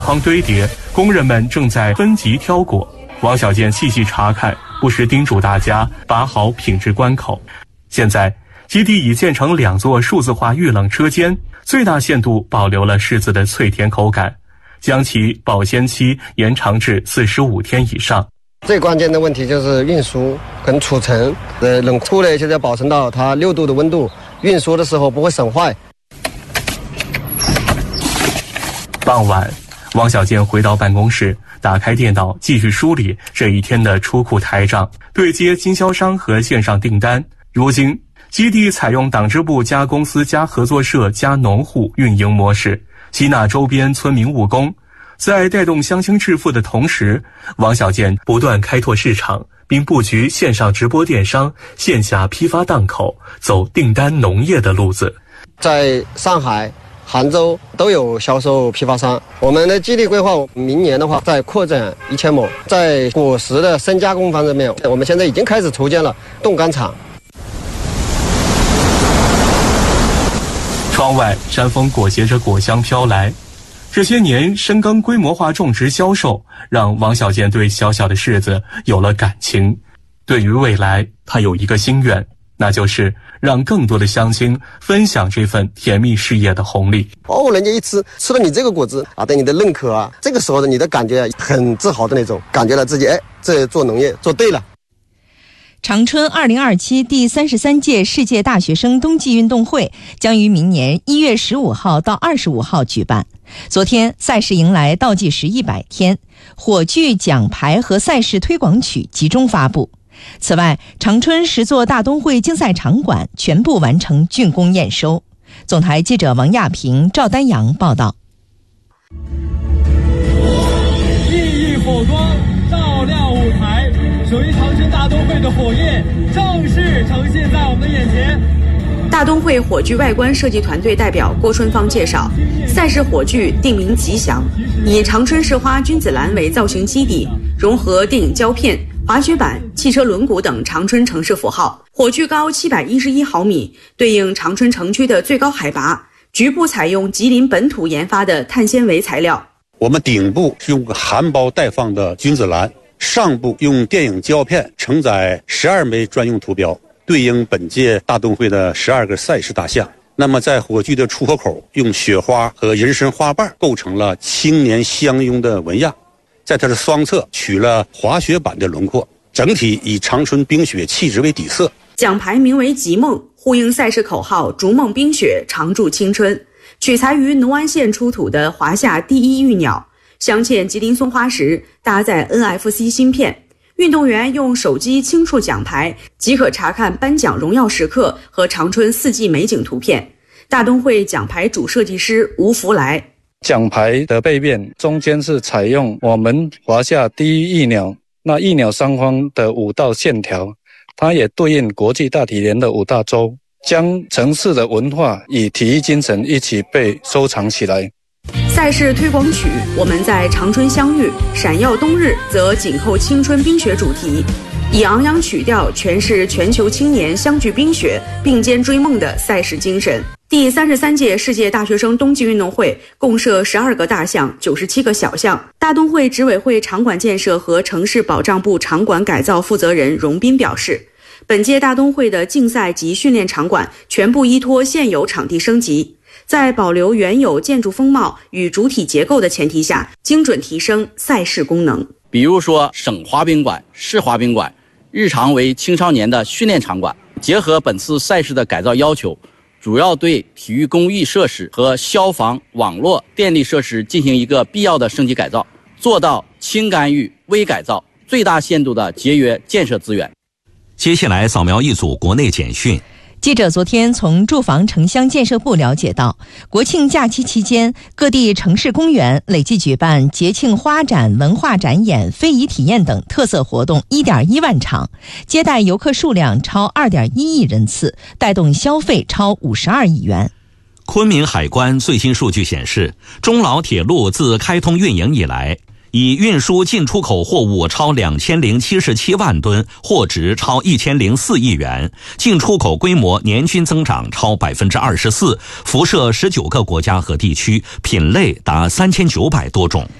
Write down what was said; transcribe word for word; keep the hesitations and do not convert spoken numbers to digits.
夯堆叠，工人们正在分级挑果。王小贱细细查看，不时叮嘱大家把好品质关口。现在基地已建成两座数字化预冷车间，最大限度保留了柿子的脆甜口感，将其保鲜期延长至四十五天以上。 最关键的问题就是运输跟储存，呃，冷库呢现在保存到它六度的温度，运输的时候不会损坏。 傍晚，王小贱回到办公室，打开电脑继续梳理这一天的出库台账，对接经销商和线上订单。如今基地采用党支部加公司加合作社加农户运营模式，吸纳周边村民务工。在带动乡亲致富的同时，王小贱不断开拓市场，并布局线上直播电商、线下批发档口，走订单农业的路子。 在上海、杭州都有销售批发商。我们的基地规划，明年的话再扩展一千亩。在果实的深加工方面，我们现在已经开始筹建了冻干厂。 窗外山风裹挟着果香飘来。这些年深耕规模化种植销售，让王小贱对小小的柿子有了感情。对于未来，他有一个心愿，那就是让更多的乡亲分享这份甜蜜事业的红利。 哦，人家一吃吃了你这个果子啊，对你的认可啊，这个时候的你的感觉很自豪的那种，感觉到自己哎，这做农业做对了。 长春二零二七第三十三届世界大学生冬季运动会将于明年一月十五号到二十五号举办。昨天赛事迎来倒计时一百天，火炬、奖牌和赛事推广曲集中发布。此外，长春十座大冬会竞赛场馆全部完成竣工验收。总台记者王亚平、赵丹阳报道。 熠熠火光照亮舞台，属于长春大冬会的火焰正式呈现在我们的眼前。 大冬会火炬外观设计团队代表郭春芳介绍，赛事火炬定名吉祥，以长春市花君子兰为造型基底，融合电影胶片、滑雪板、汽车轮毂等长春城市符号。火炬高七百一十一毫米，对应长春城区的最高海拔。局部采用吉林本土研发的碳纤维材料。 我们顶部是用含苞待放的君子兰，上部用电影胶片承载十二枚专用图标，对应本届大冬会的十二个赛事大项。那么在火炬的出口口，用雪花和人参花瓣构成了青年相拥的纹样，在它的双侧取了滑雪板的轮廓，整体以长春冰雪气质为底色。 奖牌名为极梦，呼应赛事口号逐梦冰雪，常驻青春，取材于农安县出土的华夏第一玉鸟，镶嵌吉林松花石，搭载 N F C 芯片。运动员用手机轻触奖牌，即可查看颁奖荣耀时刻和长春四季美景图片。大冬会奖牌主设计师吴福来。 奖牌的背面中间是采用我们华夏第一翼鸟，那翼鸟上方的五道线条，它也对应国际大体联的五大洲，将城市的文化与体育精神一起被收藏起来。 赛事推广曲我们在长春相遇，闪耀冬日则紧扣青春冰雪主题，以昂扬曲调诠释全球青年相聚冰雪并肩追梦的赛事精神。第三十三届世界大学生冬季运动会共设十二个大项、九十七个小项。大冬会执委会场馆建设和城市保障部场馆改造负责人荣斌表示，本届大冬会的竞赛及训练场馆全部依托现有场地升级，在保留原有建筑风貌与主体结构的前提下，精准提升赛事功能。 比如说省滑冰馆、市滑冰馆，日常为青少年的训练场馆，结合本次赛事的改造要求，主要对体育公益设施和消防、网络、电力设施进行一个必要的升级改造，做到轻干预、微改造，最大限度的节约建设资源。 接下来扫描一组国内简讯。 记者昨天从住房城乡建设部了解到，国庆假期期间，各地城市公园累计举办节庆花展、文化展演、非遗体验等特色活动 一点一万场，接待游客数量超 二点一亿人次，带动消费超五十二亿元。 昆明海关最新数据显示，中老铁路自开通运营以来， 以运输进出口货物超两千零七十七万吨，货值超一千零四亿元，进出口规模年均增长超百分之二十四，辐射十九个国家和地区，品类达三千九百多种。